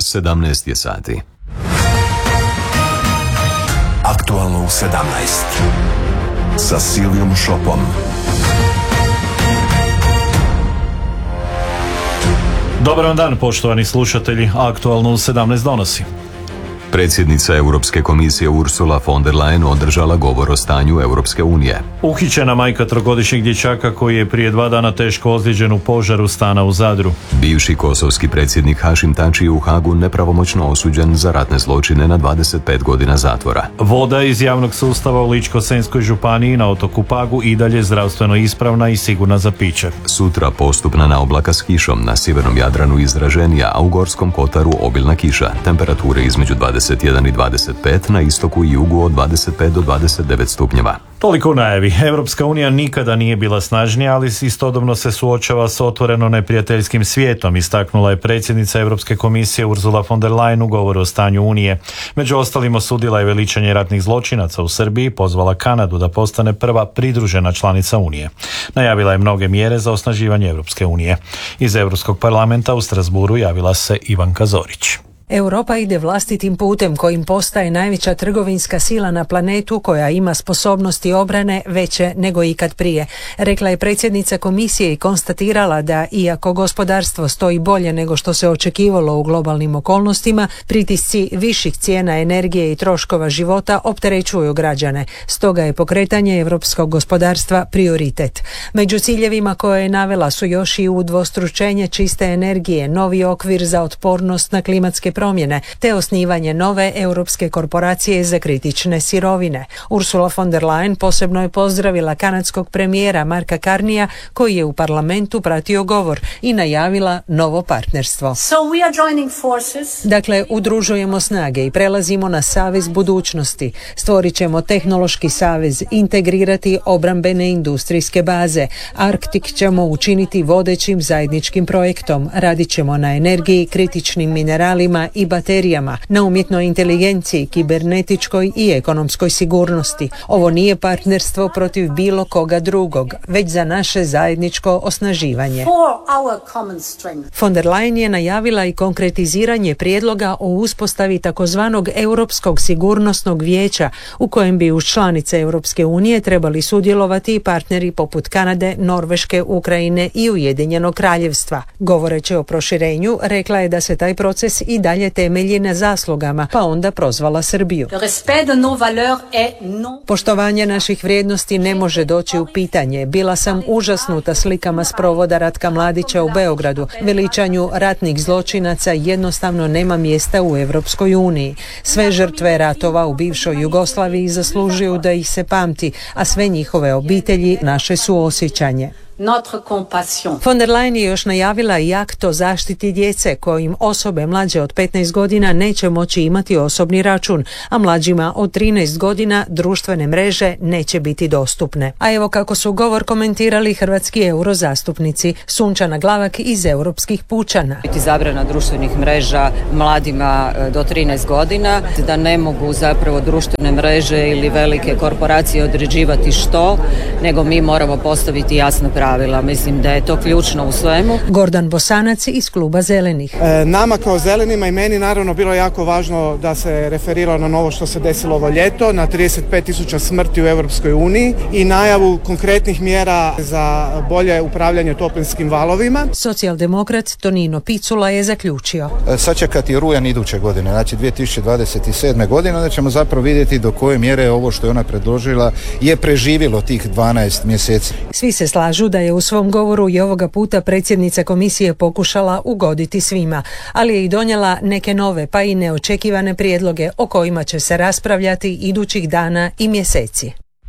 17 je sati. Aktualno u 17 sa Silijom Šopom. Dobar vam dan, poštovani slušatelji. Aktualno u 17 donosi. Predsjednica Europske komisije Ursula von der Leyen održala govor o stanju Europske unije. Uhićena majka trogodišnjeg dječaka koji je prije 2 dana teško ozlijeđen u požaru stana u Zadru. Bivši kosovski predsjednik Hašim Tači u Hagu nepravomoćno osuđen za ratne zločine na 25 godina zatvora. Voda iz javnog sustava u Ličko-senjskoj županiji na otoku Pagu i dalje zdravstveno ispravna i sigurna za piće. Sutra postupna naoblaka s kišom, na sjevernom Jadranu izraženija, a u Gorskom Kotaru obilna kiša. Temperature između 21 i 25, na istoku i jugu od 25 do 29 stupnjeva. Toliko u najavi. Europska unija nikada nije bila snažnija, ali istodobno se suočava s otvoreno neprijateljskim svijetom, istaknula je predsjednica Europske komisije Ursula von der Leyen u govoru o stanju Unije. Među ostalim osudila je veličanje ratnih zločinaca u Srbiji, pozvala Kanadu da postane prva pridružena članica Unije. Najavila je mnoge mjere za osnaživanje Europske unije. Iz Europskog parlamenta u Strasbourgu javila se Ivanka Zorić. Europa ide vlastitim putem kojim postaje najveća trgovinska sila na planetu koja ima sposobnosti obrane veće nego ikad prije, rekla je predsjednica komisije i konstatirala da iako gospodarstvo stoji bolje nego što se očekivalo u globalnim okolnostima, pritisci viših cijena energije i troškova života opterećuju građane. Stoga je pokretanje europskog gospodarstva prioritet. Među ciljevima koje je navela su još i udvostručenje čiste energije, novi okvir za otpornost na klimatske promjene, te osnivanje nove europske korporacije za kritične sirovine. Ursula von der Leyen posebno je pozdravila kanadskog premijera Marka Carneya koji je u parlamentu pratio govor i najavila novo partnerstvo. Dakle, udružujemo snage i prelazimo na savez budućnosti. Stvorit ćemo tehnološki savez, integrirati obrambene industrijske baze. Arktik ćemo učiniti vodećim zajedničkim projektom. Radit ćemo na energiji, kritičnim mineralima i baterijama, na umjetnoj inteligenciji, kibernetičkoj i ekonomskoj sigurnosti. Ovo nije partnerstvo protiv bilo koga drugog, već za naše zajedničko osnaživanje. Von der Leyen je najavila i konkretiziranje prijedloga o uspostavi takozvanog Europskog sigurnosnog vijeća, u kojem bi uz članice Europske unije trebali sudjelovati i partneri poput Kanade, Norveške, Ukrajine i Ujedinjenog kraljevstva. Govoreći o proširenju, rekla je da se taj proces i dalje temelji na zaslugama, pa onda prozvala Srbiju. Poštovanje naših vrijednosti ne može doći u pitanje. Bila sam užasnuta slikama s provoda Ratka Mladića u Beogradu. Veličanju ratnih zločinaca jednostavno nema mjesta u Europskoj uniji. Sve žrtve ratova u bivšoj Jugoslaviji zaslužuju da ih se pamti, a sve njihove obitelji naše suosjećanje. Von der Leyen je još najavila i akt o zaštiti djece kojim osobe mlađe od 15 godina neće moći imati osobni račun, a mlađima od 13 godina društvene mreže neće biti dostupne. A evo kako su govor komentirali hrvatski eurozastupnici. Sunčana Glavak iz Europskih pučana. Biti zabrana društvenih mreža mladima do 13 godina, da ne mogu zapravo društvene mreže ili velike korporacije određivati što, nego mi moramo postaviti jasno pravila. Mislim da je to ključno u svemu. Gordan Bosanac iz kluba Zelenih. Nama kao Zelenima i meni naravno bilo jako važno da se referira na novo što se desilo ovo ljeto, na 35.000 smrti u Europskoj uniji i najavu konkretnih mjera za bolje upravljanje toplinskim valovima. Socijaldemokrat Tonino Picula je zaključio. Sačekati rujan iduće godine, znači 2027. godine, onda ćemo zapravo vidjeti do koje mjere ovo što je ona predložila je preživjelo tih 12 mjeseci. Svi se slažu da je u svom govoru i ovoga puta predsjednica komisije pokušala ugoditi svima, ali je i donijela neke nove pa i neočekivane prijedloge o kojima će se raspravljati idućih dana i mjeseci.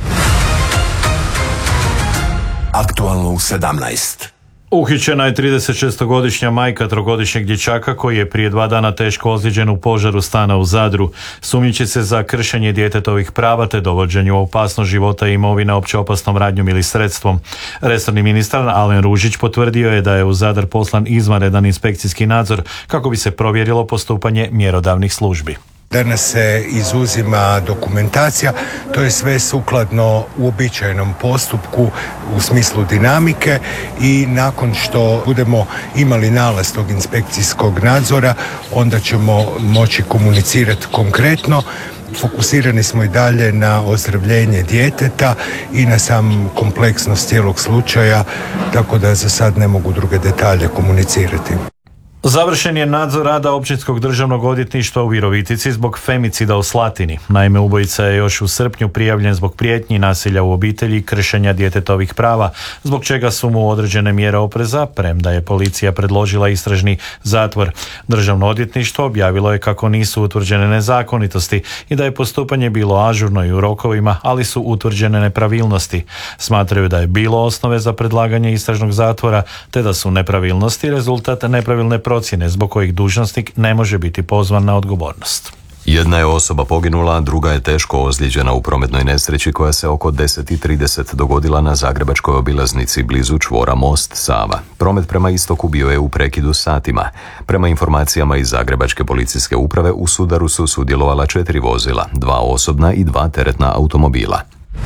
Aktualno u 17. Uhićena je 36-godišnja majka trogodišnjeg dječaka koji je prije 2 dana teško ozlijeđen u požaru stana u Zadru. Sumnjiči se za kršenje djetetovih prava te dovođenju u opasnost života i imovine opće opasnom radnjom ili sredstvom. Resorni ministar Alen Ružić potvrdio je da je u Zadar poslan izvanredan inspekcijski nadzor kako bi se provjerilo postupanje mjerodavnih službi. Danas se izuzima dokumentacija, to je sve sukladno uobičajenom postupku u smislu dinamike i nakon što budemo imali nalaz tog inspekcijskog nadzora, onda ćemo moći komunicirati konkretno. Fokusirani smo i dalje na ozdravljenje djeteta i na sam kompleksnost cijelog slučaja, tako da za sad ne mogu druge detalje komunicirati. Završen je nadzor rada Općinskog državnog odvjetništva u Virovitici zbog femicida u Slatini. Naime, ubojica je još u srpnju prijavljen zbog prijetnji, nasilja u obitelji i kršenja djetetovih prava, zbog čega su mu određene mjere opreza, premda je policija predložila istražni zatvor. Državno odvjetništvo objavilo je kako nisu utvrđene nezakonitosti i da je postupanje bilo ažurno i u rokovima, ali su utvrđene nepravilnosti. Smatraju da je bilo osnove za predlaganje istražnog zatvora, te da su nepravilnosti rezultat nepravilne procjene zbog kojih dužnosnik ne može biti pozvan na odgovornost. Jedna je osoba poginula, druga je teško ozlijeđena u prometnoj nesreći koja se oko 10:30 dogodila na zagrebačkoj obilaznici blizu čvora Most Sava. Promet prema istoku bio je u prekidu satima. Prema informacijama iz Zagrebačke policijske uprave u sudaru su sudjelovala 4 vozila, 2 osobna i 2 teretna automobila.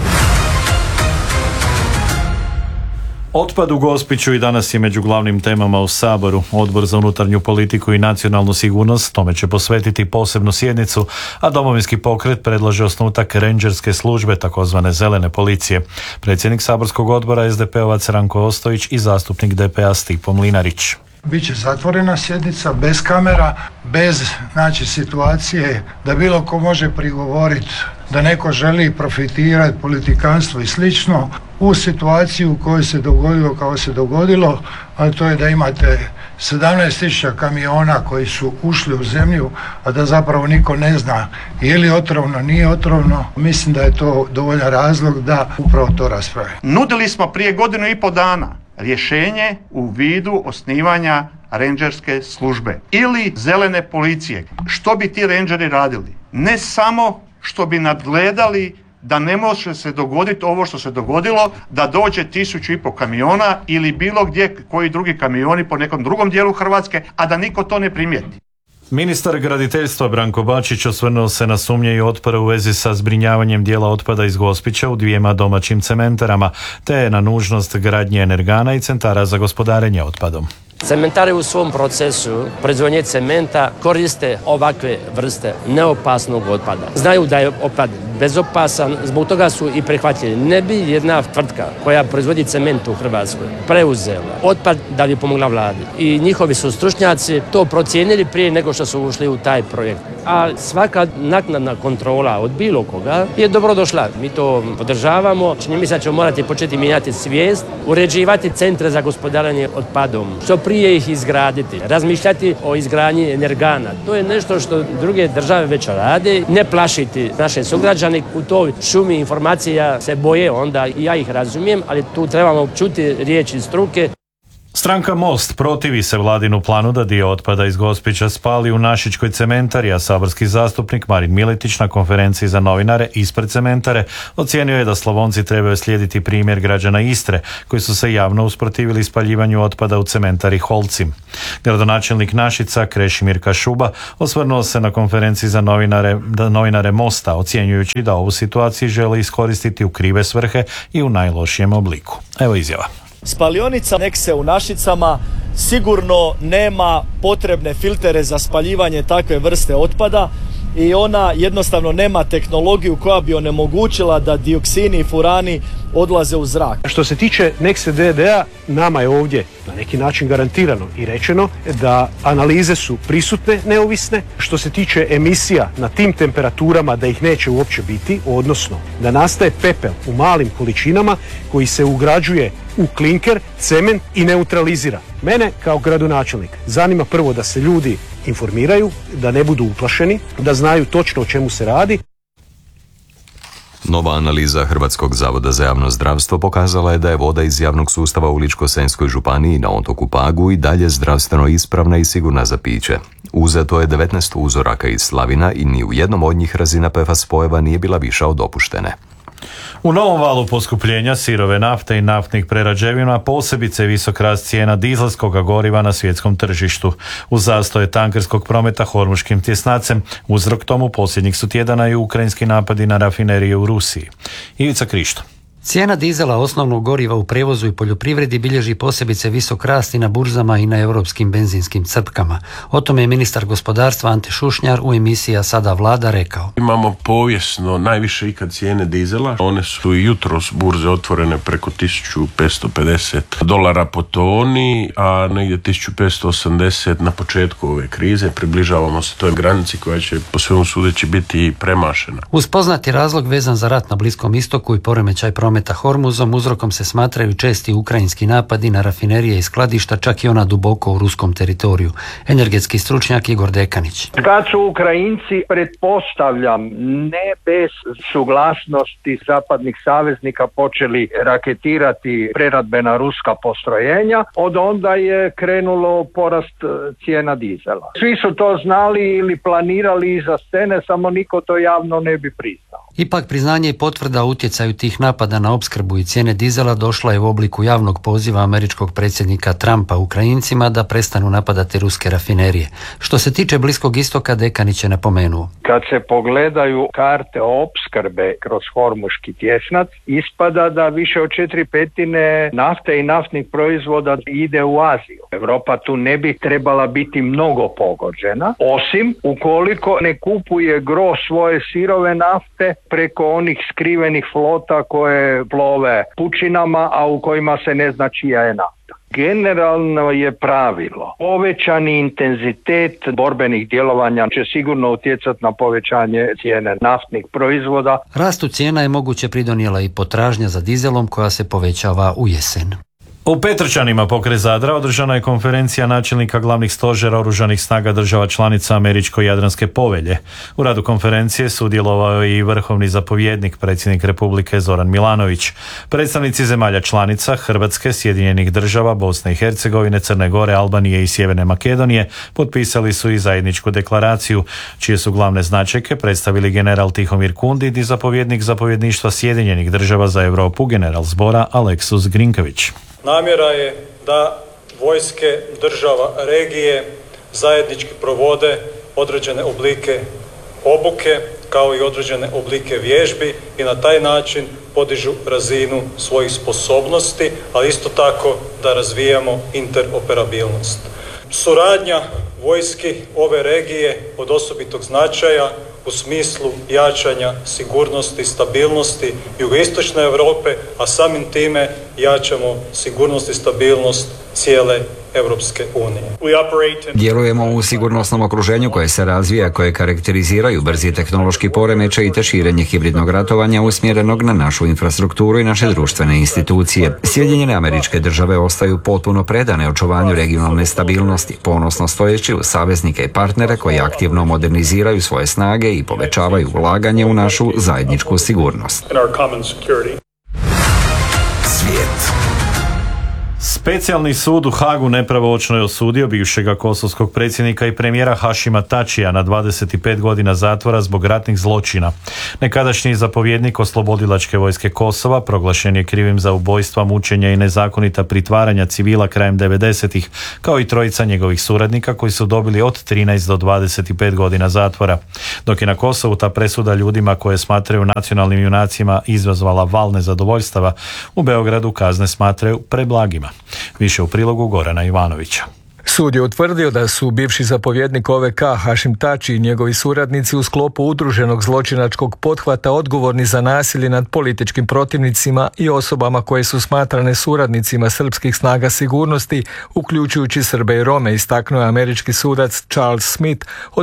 Otpad u Gospiću i danas je među glavnim temama u Saboru. Odbor za unutarnju politiku i nacionalnu sigurnost tome će posvetiti posebnu sjednicu, a Domovinski pokret predlaže osnutak rendžerske službe, takozvane zelene policije. Predsjednik saborskog odbora SDP-ovac Ranko Ostojić i zastupnik DP-a Stipo Mlinarić. Biće zatvorena sjednica, bez kamera, bez situacije da bilo ko može prigovoriti da neko želi profitirati, politikanstvo i slično u situaciju u kojoj se dogodilo kao se dogodilo, a to je da imate 17.000 kamiona koji su ušli u zemlju, a da zapravo niko ne zna je li otrovno, nije otrovno. Mislim da je to dovoljan razlog da upravo to raspravi. Nudili smo prije 1.5 dana rješenje u vidu osnivanja rendžerske službe ili zelene policije. Što bi ti rendžeri radili? Ne samo što bi nadgledali da ne može se dogoditi ovo što se dogodilo, da dođe 1.500 kamiona ili bilo gdje koji drugi kamioni po nekom drugom dijelu Hrvatske, a da niko to ne primijeti. Ministar graditeljstva Branko Bačić osvrnuo se na sumnje i otpore u vezi sa zbrinjavanjem dijela otpada iz Gospića u 2 domaćim cementarama, te na nužnost gradnje energana i centara za gospodarenje otpadom. Cementare u svom procesu proizvodnje cementa koriste ovakve vrste neopasnog otpada. Znaju da je otpad bezopasan, zbog toga su i prihvatili. Ne bi jedna tvrtka koja proizvodi cement u Hrvatskoj preuzela otpad da bi pomogla vladi. I njihovi su stručnjaci to procijenili prije nego što su ušli u taj projekt. A svaka naknadna kontrola od bilo koga je dobrodošla. Mi to podržavamo. Čini mi se da ćemo morati početi mijenjati svijest, uređivati centre za gospodarenje otpadom. Što prije ih izgraditi, razmišljati o izgradnji energana. To je nešto što druge države već rade. Ne plašiti naše sugrađane u toj šumi informacija se boje onda i ja ih razumijem, ali tu trebamo čuti riječi struke. Stranka Most protivi se vladinu planu da dio otpada iz Gospića spali u Našičkoj cementari, a saborski zastupnik Marin Miletić na konferenciji za novinare ispred cementare ocijenio je da Slavonci trebaju slijediti primjer građana Istre, koji su se javno usprotivili spaljivanju otpada u cementari Holcim. Gradonačelnik Našica Krešimir Kašuba osvrnuo se na konferenciji za novinare Mosta, ocjenjujući da ovu situaciju žele iskoristiti u krive svrhe i u najlošijem obliku. Evo izjava. Spalionica Nekse u Našicama sigurno nema potrebne filtere za spaljivanje takve vrste otpada i ona jednostavno nema tehnologiju koja bi onemogućila da dioksini i furani odlaze u zrak. Što se tiče Nekse d.d.-a, nama je ovdje na neki način garantirano i rečeno da analize su prisutne, neovisne. Što se tiče emisija na tim temperaturama da ih neće uopće biti, odnosno da nastaje pepel u malim količinama koji se ugrađuje u klinker, cement i neutralizira. Mene kao gradonačelnik zanima prvo da se ljudi informiraju, da ne budu uplašeni, da znaju točno o čemu se radi. Nova analiza Hrvatskog zavoda za javno zdravstvo pokazala je da je voda iz javnog sustava u Ličko-senjskoj županiji na otoku Pagu i dalje zdravstveno ispravna i sigurna za piće. Uzeto je 19 uzoraka iz slavina i ni u jednom od njih razina PFAS spojeva nije bila viša od dopuštene. U novom valu poskupljenja sirove nafte i naftnih prerađevina posebice visok rast cijena dizelskog goriva na svjetskom tržištu. Uz zastoje tankerskog prometa hormuškim tjesnacem, uzrok tomu posljednjih su tjedana i ukrajinski napadi na rafinerije u Rusiji. Ivica Krišto. Cijena dizela, osnovnog goriva u prijevozu i poljoprivredi, bilježi posebice visok rast i na burzama i na europskim benzinskim crpkama. O tome je ministar gospodarstva Ante Šušnjar u emisiji Sada Vlada rekao. Imamo povijesno najviše ikad cijene dizela. One su i jutros burze otvorene preko $1.550 po toni, a negdje 1.580 na početku ove krize. Približavamo se toj granici koja će po svemu sudeći biti premašena. Uz poznati razlog vezan za rat na Bliskom istoku i poremećaj prometa Hormuzom, uzrokom se smatraju česti ukrajinski napadi na rafinerije i skladišta, čak i ona duboko u ruskom teritoriju. Energetski stručnjak Igor Dekanić. Kad su Ukrajinci, pretpostavljam, ne bez suglasnosti zapadnih saveznika počeli raketirati preradbena ruska postrojenja, od onda je krenulo porast cijena dizela. Svi su to znali ili planirali iza scene, samo niko to javno ne bi priznao. Ipak priznanje i potvrda o utjecaju tih napada na opskrbu i cijene dizela došla je u obliku javnog poziva američkog predsjednika Trumpa Ukrajincima da prestanu napadati ruske rafinerije. Što se tiče Bliskog istoka, Dekanić je napomenuo. Kad se pogledaju karte opskrbe kroz hormuški tjesnac, ispada da više od 4/5 nafte i naftnih proizvoda ide u Aziju. Europa tu ne bi trebala biti mnogo pogođena, osim ukoliko ne kupuje gro svoje sirove nafte preko onih skrivenih flota koje plove pučinama, a u kojima se ne zna čija je nafta. Generalno je pravilo, povećani intenzitet borbenih djelovanja će sigurno utjecati na povećanje cijene naftnih proizvoda. Rastu cijena je moguće pridonijela i potražnja za dizelom koja se povećava u jesen. U Petrčanima pokraj Zadra održana je konferencija načelnika glavnih stožera oružanih snaga država članica Američko-Jadranske povelje. U radu konferencije sudjelovao je i vrhovni zapovjednik, predsjednik Republike Zoran Milanović. Predstavnici zemalja članica Hrvatske, Sjedinjenih država, Bosne i Hercegovine, Crne Gore, Albanije i Sjeverne Makedonije potpisali su i zajedničku deklaraciju, čije su glavne značajke predstavili general Tihomir Kundit i zapovjednik zapovjedništva Sjedinjenih država za Europu, general zbora Aleksus Grinković. Namjera je da vojske država regije zajednički provode određene oblike obuke kao i određene oblike vježbi i na taj način podižu razinu svojih sposobnosti, ali isto tako da razvijamo interoperabilnost. Suradnja vojski ove regije od osobitog značaja u smislu jačanja sigurnosti, stabilnosti jugoistočne Europe, a samim time jačamo sigurnost i stabilnost cijele Europske unije. Djelujemo u sigurnosnom okruženju koje se razvija, koje karakteriziraju brzi tehnološki poremećaj te širenje hibridnog ratovanja usmjerenog na našu infrastrukturu i naše društvene institucije. Sjedinjene Američke Države ostaju potpuno predane očuvanju regionalne stabilnosti, ponosno stojeći uz saveznike i partnere koji aktivno moderniziraju svoje snage i povećavaju ulaganje u našu zajedničku sigurnost. Svijet. Specijalni sud u Hagu nepravomoćno je osudio bivšega kosovskog predsjednika i premijera Hašima Tačija na 25 godina zatvora zbog ratnih zločina. Nekadašnji zapovjednik oslobodilačke vojske Kosova proglašen je krivim za ubojstva, mučenja i nezakonita pritvaranja civila krajem 90-ih, kao i trojica njegovih suradnika koji su dobili od 13 do 25 godina zatvora. Dok je na Kosovu ta presuda ljudima koje smatraju nacionalnim junacima izazvala val nezadovoljstava, u Beogradu kazne smatraju preblagima. Više u prilogu Gorana Ivanovića. Sud je utvrdio da su bivši zapovjednik OVK Hašim Tači i njegovi suradnici u sklopu udruženog zločinačkog pothvata odgovorni za nasilje nad političkim protivnicima i osobama koje su smatrane suradnicima srpskih snaga sigurnosti, uključujući Srbe i Rome, istaknuo je američki sudac Charles Smith,